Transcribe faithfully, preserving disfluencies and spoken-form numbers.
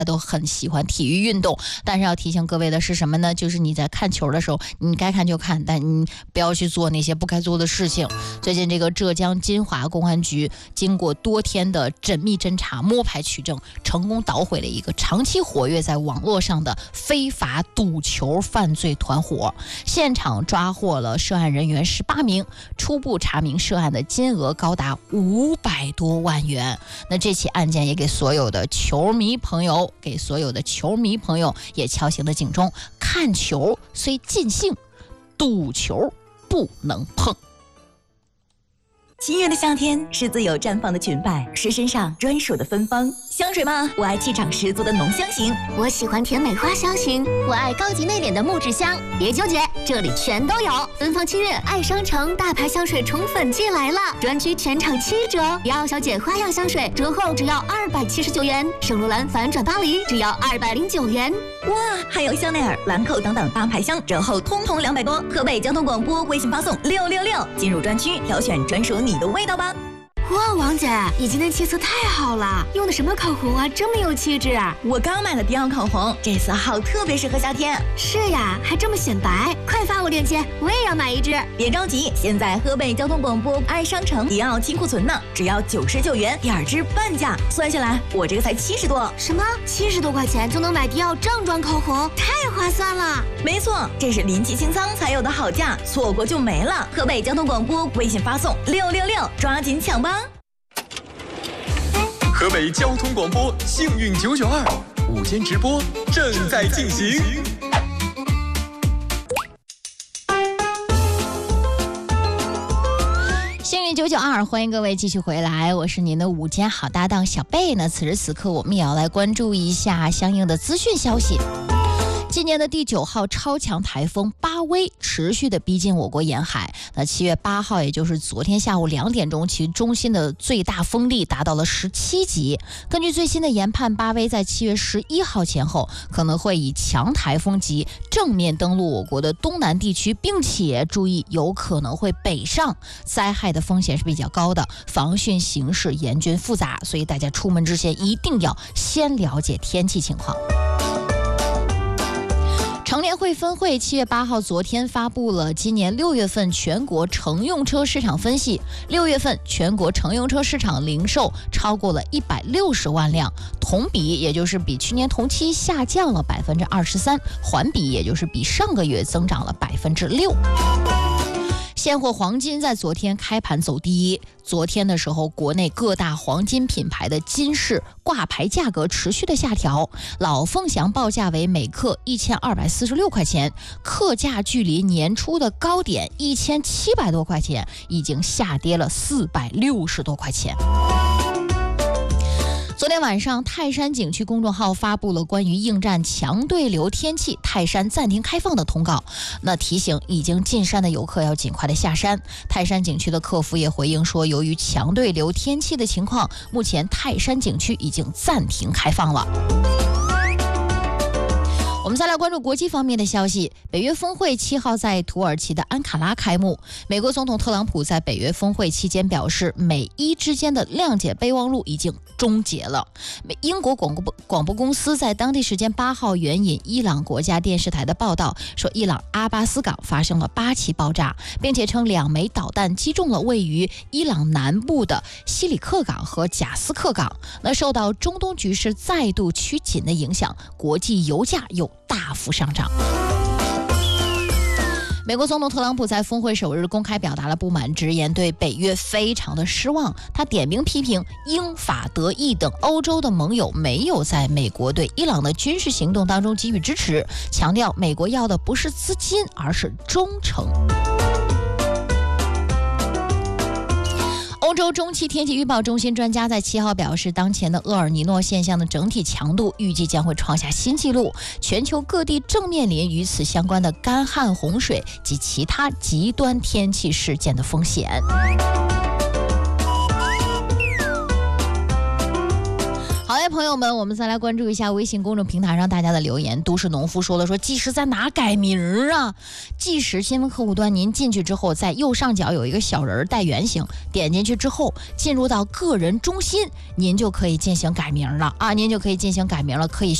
都很喜欢体育运动，但是要提醒各位的是什么呢？就是你在看球的时候，你该看就看，但你不要去做那些不该做的事情。最近这个浙江金华公安局经过多天的缜密侦查、摸排取证，成功捣毁了一个长期活跃在网络上的非法赌球犯罪团伙，现场抓获了涉案人员十八名，初步查明涉案的金额高达五百多万元。那这起案件也给所有的球迷朋友给所有的球迷朋友也敲醒了警钟，看球虽尽兴，赌球不能碰。 七月的夏天是自由绽放的裙摆，是身上专属的芬芳。香水吗？我爱气场十足的浓香型， 我喜欢甜美花香型，我爱高级内敛的木质香。别纠结，这里全都有。芬芳七月爱商城大牌香水宠粉季来了，专区全场七折，迪奥小姐花样香水折后只要二百七十九元，圣罗兰反转巴黎只要二百零九元。 哇，还有香奈儿、兰蔻等等大牌香折后通通两百多。河北交通广播微信发送六六六，进入专区挑选专属你的味道吧。 哇，王姐，你今天气色太好了，用的什么口红啊，这么有气质啊！ 我刚买了迪奥口红，这色号特别适合夏天。 是呀，还这么显白，快发我链接，我也要买一支。 别着急，现在河北交通广播爱商城迪奥清库存呢，只要九十九元，第二支半价，算下来我这个才七十多。 什么？七十多块钱就能买迪奥正装口红，太划算了！ 没错，这是临期清仓才有的好价，错过就没了。河北交通广播微信发送六六六，抓紧抢吧！ 河北交通广播幸运九九二午间直播正在进行。 幸运九九二，欢迎各位继续回来，我是您的午间好搭档小贝呢。此时此刻，我们也要来关注一下相应的资讯消息。今年的第九号超强台风巴威持续的逼近我国沿海。那七月八号，也就是昨天下午两点钟，其中心的最大风力达到了十七级。根据最新的研判，巴威在七月十一号前后可能会以强台风级正面登陆我国的东南地区，并且注意有可能会北上，灾害的风险是比较高的，防汛形势严峻复杂，所以大家出门之前一定要先了解天气情况。乘联会分会七月八号昨天发布了今年六月份全国乘用车市场分析。六月份全国乘用车市场零售超过了一百六十万辆，同比也就是比去年同期下降了百分之二十三，环比也就是比上个月增长了百分之六。现货黄金在昨天开盘走低，昨天的时候，国内各大黄金品牌的金饰挂牌价格持续的下调，老凤祥报价为每克一千二百四十六块钱，克价距离年初的高点一千七百多块钱，已经下跌了四百六十多块钱。昨天晚上，泰山景区公众号发布了关于应战强对流天气泰山暂停开放的通告，那提醒已经进山的游客要尽快的下山。泰山景区的客服也回应说，由于强对流天气的情况，目前泰山景区已经暂停开放了。我们再来关注国际方面的消息。北约峰会七号在土耳其的安卡拉开幕。美国总统特朗普在北约峰会期间表示，美伊之间的谅解备忘录已经终结了。英国广播广播公司在当地时间八号援引伊朗国家电视台的报道说，伊朗阿巴斯港发生了八起爆炸，并且称两枚导弹击中了位于伊朗南部的西里克港和贾斯克港。那受到中东局势再度趋紧的影响，国际油价又大幅上涨。美国总统特朗普在峰会首日公开表达了不满，直言对北约非常的失望。他点名批评英法德意等欧洲的盟友没有在美国对伊朗的军事行动当中给予支持，强调美国要的不是资金，而是忠诚。欧洲中期天气预报中心专家在七号表示，当前的厄尔尼诺现象的整体强度预计将会创下新纪录，全球各地正面临与此相关的干旱、洪水及其他极端天气事件的风险。好， 来，朋友们，我们再来关注一下微信公众平台上大家的留言。都市农夫说了说，计时在哪改名啊？计时新闻客户端，您进去之后，在右上角有一个小人带圆形，点进去之后，进入到个人中心，您就可以进行改名了啊，您就可以进行改名了，可以